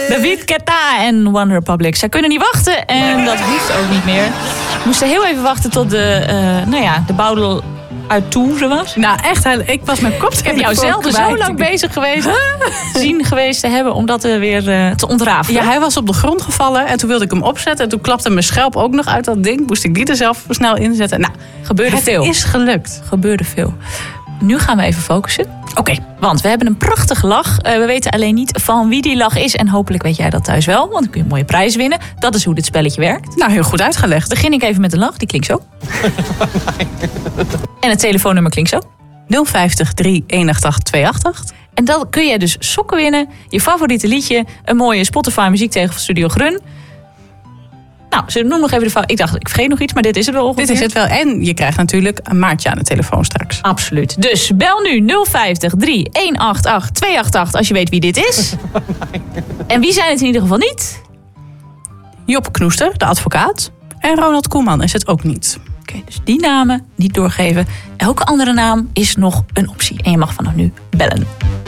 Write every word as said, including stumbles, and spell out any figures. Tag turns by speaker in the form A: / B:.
A: David Guetta en One Republic. Zij kunnen niet wachten en dat hoeft ook niet meer. We moesten heel even wachten tot de, uh, nou ja, de boudel uit Tours was.
B: Nou, echt, ik was mijn kop.
A: Ik heb jou zelden zo lang bezig geweest, zien geweest te hebben om dat weer uh, te ontrafelen.
B: Ja, hij was op de grond gevallen en toen wilde ik hem opzetten. En toen klapte mijn schelp ook nog uit dat ding. Moest ik die er zelf snel inzetten. Nou,
A: gebeurde
B: het
A: veel.
B: Het is gelukt.
A: Gebeurde veel. Nu gaan we even focussen.
B: Oké. Okay.
A: Want we hebben een prachtige lach. Uh, we weten alleen niet van wie die lach is. En hopelijk weet jij dat thuis wel. Want dan kun je een mooie prijs winnen. Dat is hoe dit spelletje werkt.
B: Nou, heel goed uitgelegd.
A: Begin ik even met de lach. Die klinkt zo. En het telefoonnummer klinkt zo.
B: nul vijftig, drie eenentachtig, tweeënachtig.
A: En dan kun je dus sokken winnen. Je favoriete liedje. Een mooie Spotify muziektegel van Studio Grun. Nou, ze noemen nog even de fout. Ik dacht, ik vergeet nog iets, maar dit is het wel ongeveer.
B: Dit is het wel. En je krijgt natuurlijk een maatje aan de telefoon straks.
A: Absoluut. Dus bel nu nul vijftig, drie eenentachtig, tweeëntachtig als je weet wie dit is. En wie zijn het in ieder geval niet?
B: Job Knoester, de advocaat. En Ronald Koeman is het ook niet.
A: Oké, okay, dus die namen niet doorgeven. Elke andere naam is nog een optie. En je mag vanaf nu bellen.